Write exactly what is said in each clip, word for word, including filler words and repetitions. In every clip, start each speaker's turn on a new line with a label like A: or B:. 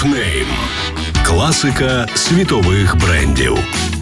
A: Топнейм. Класика світових брендів.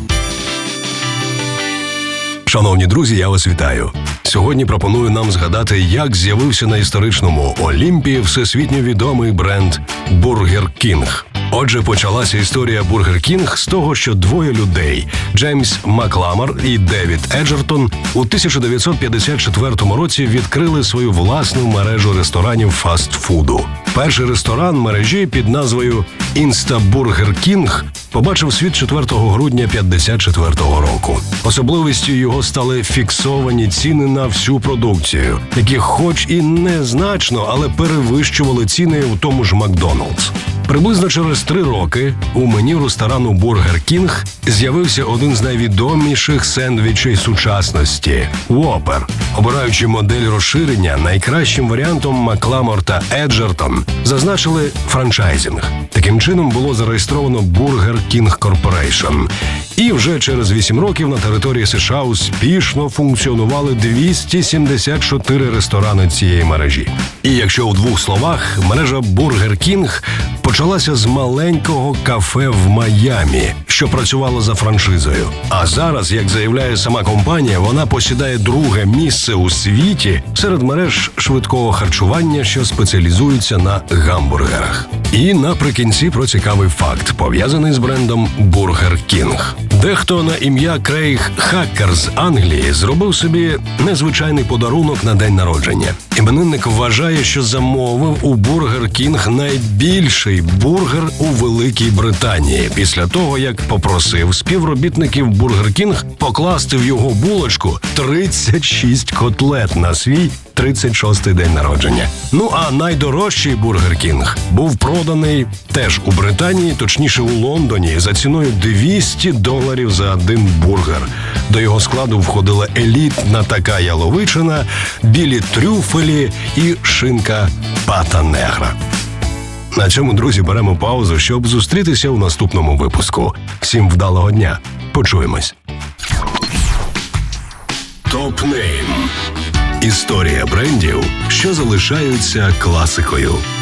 A: Шановні друзі, я вас вітаю. Сьогодні пропоную нам згадати, як з'явився на історичному Олімпі всесвітньо відомий бренд Burger King. Отже, почалася історія Burger King з того, що двоє людей – Джеймс Макламар і Девід Еджертон – у тисяча дев'ятсот п'ятдесят четвертому році відкрили свою власну мережу ресторанів фастфуду. Перший ресторан мережі під назвою Insta Burger King побачив світ четвертого грудня п'ятдесят четвертого року. Особливістю його стали фіксовані ціни на всю продукцію, які хоч і незначно, але перевищували ціни у тому ж Макдональдс. Приблизно через три роки у меню ресторану Burger King з'явився один з найвідоміших сендвічей сучасності – Whopper. Обираючи модель розширення, найкращим варіантом Макламор та Еджертон зазначили франчайзинг. Таким чином було зареєстровано Burger King Corporation. І вже через вісім років на території США успішно функціонували двісті сімдесят чотири ресторани цієї мережі. І якщо у двох словах, мережа Burger King почалася з маленького кафе в Майамі, що працювало за франшизою. А зараз, як заявляє сама компанія, вона посідає друге місце у світі серед мереж швидкого харчування, що спеціалізуються на гамбургерах. І наприкінці про цікавий факт, пов'язаний з брендом Burger King. Дехто на ім'я Крейг Хакер з Англії зробив собі незвичайний подарунок на день народження. Іменинник вважає, що замовив у Burger King найбільший бургер у Великій Британії після того, як попросив співробітників Burger King покласти в його булочку тридцять шість котлет на свій тридцять шостий день народження. Ну а найдорожчий Burger King був проданий теж у Британії, точніше у Лондоні, за ціною двісті доларів за один бургер. До його складу входила елітна така яловичина, білі трюфелі і шинка пата негра. На цьому, друзі, беремо паузу, щоб зустрітися у наступному випуску. Всім вдалого дня. Почуємось. Топнейм. Історія брендів, що залишаються класикою.